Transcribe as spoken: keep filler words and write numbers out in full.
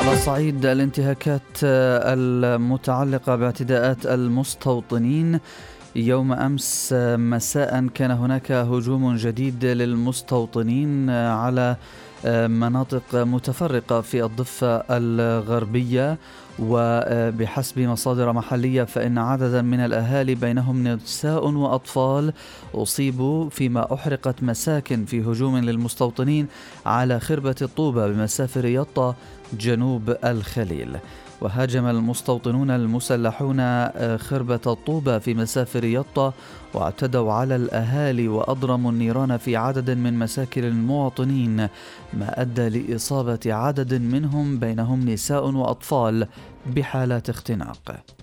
على صعيد الانتهاكات المتعلقة باعتداءات المستوطنين، يوم أمس مساء كان هناك هجوم جديد للمستوطنين على مناطق متفرقة في الضفة الغربية، وبحسب مصادر محلية فإن عددا من الأهالي بينهم نساء وأطفال أصيبوا فيما أحرقت مساكن في هجوم للمستوطنين على خربة الطوبة بمسافة رياضة جنوب الخليل. وهاجم المستوطنون المسلحون خربة الطوبة في مسافة رياضة واعتدوا على الأهالي وأضرموا النيران في عدد من مساكن المواطنين، ما أدى لإصابة عدد منهم بينهم نساء وأطفال بحالات اختناق.